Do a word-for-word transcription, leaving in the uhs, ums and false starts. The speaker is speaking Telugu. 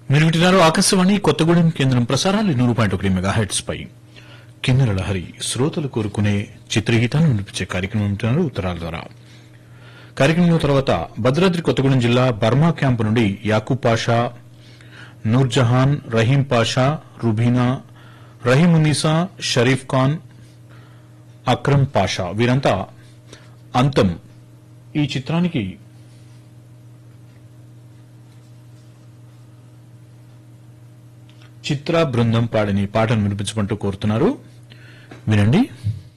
మీరు వింటున్నారు ఆకాశవాణి కొత్తగూడెం కేంద్రం ప్రసారాలు నూరు పాయింట్ ఒకటి మెగా హెడ్స్ పై కిన్నెర లహరి శ్రోతలు కోరుకునే చిత్రగీతాలను వినిపించే కార్యక్రమం వింటున్నారు ఉత్తరాల ద్వారా. కార్యక్రమం తర్వాత భద్రాద్రి కొత్తగూడెం జిల్లా బర్మా క్యాంపు నుండి యాకూబ్ పాషా, నూర్జహాన్, రహీం పాషా, రుబీనా, రహీమున్నీసా, షరీఫ్ ఖాన్, అక్రమ్ పాషా వీరంతా అంతం ఈ చిత్రానికి చిత్ర బృందం పాడని పాటను వినిపించమంటూ కోరుతున్నారు. వినండి.